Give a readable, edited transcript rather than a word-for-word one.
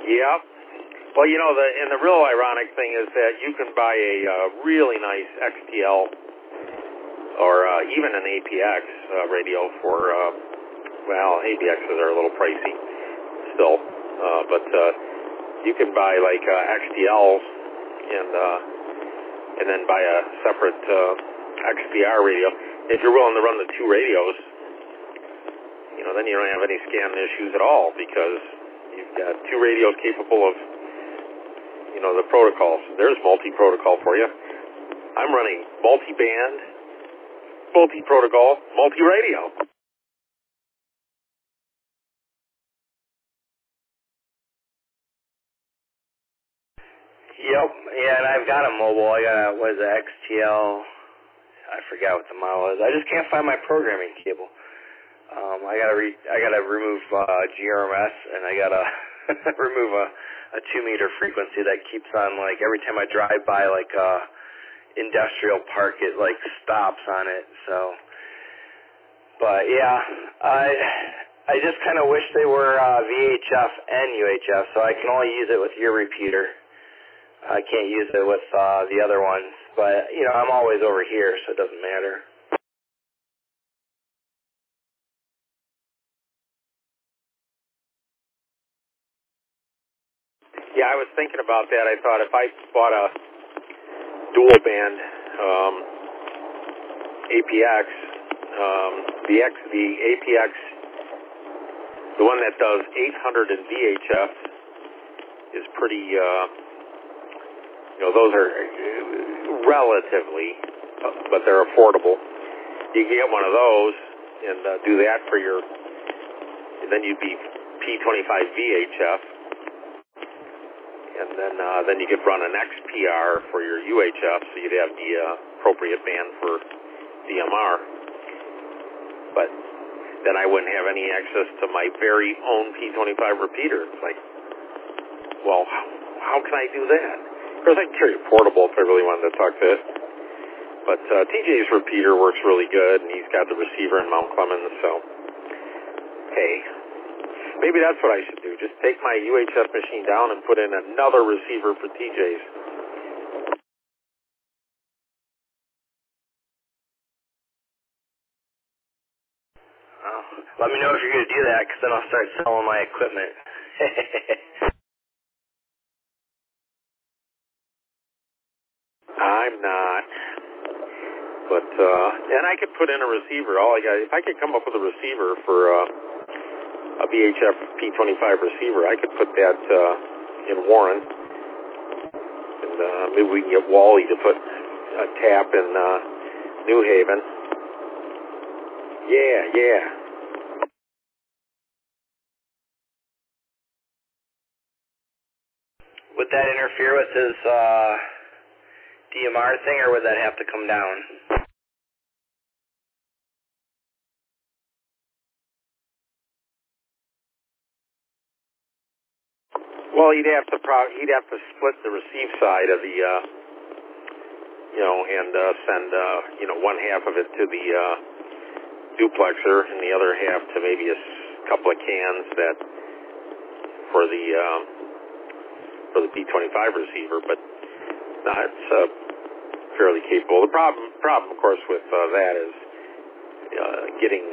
Yep. Well, the real ironic thing is that you can buy a really nice XTL or even an APX radio for, APXs are a little pricey still, but you can buy like XTLs and then buy a separate XPR radio. If you're willing to run the two radios, then you don't have any scan issues at all because you've got two radios capable of the protocols. There's multi-protocol for you. I'm running multi-band, multi-protocol, multi-radio. Yep, yeah, and I've got a mobile. I got XTL? I forgot what the model is. I just can't find my programming cable. I gotta remove GRMS, and I gotta remove a 2-meter frequency that keeps on, like, every time I drive by, like, industrial park, it, like, stops on it, so. But, yeah, I just kind of wish they were VHF and UHF, so I can only use it with your repeater. I can't use it with the other ones, but, I'm always over here, so it doesn't matter. Yeah, I was thinking about that. I thought if I bought a dual band APX, the APX, the one that does 800 in VHF, is pretty. Those are relatively, but they're affordable. You can get one of those and do that for your. And then you'd be P25 VHF. And then you could run an XPR for your UHF, so you'd have the appropriate band for DMR. But then I wouldn't have any access to my very own P25 repeater. It's like, well, how can I do that? Of course, I can carry a portable if I really wanted to talk to it. But TJ's repeater works really good, and he's got the receiver in Mount Clemens, so hey. Maybe that's what I should do. Just take my UHF machine down and put in another receiver for TJ's. Oh, let me know if you're going to do that, because then I'll start selling my equipment. I'm not. But, and I could put in a receiver. If I could come up with a receiver for a VHF P25 receiver, I could put that in Warren, and maybe we can get Wally to put a tap in New Haven. Yeah. Would that interfere with his DMR thing, or would that have to come down? Well, he'd have to split the receive side of the and send one half of it to the duplexer and the other half to maybe a couple of cans that for the P25 receiver. But no, it's fairly capable. The problem of course with that is getting